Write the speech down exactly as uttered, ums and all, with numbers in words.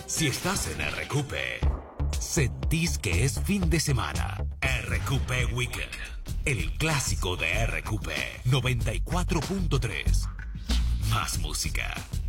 Si estás en R Q P, sentís que es fin de semana. R Q P Weekend, el clásico de R Q P noventa y cuatro punto tres. Más música.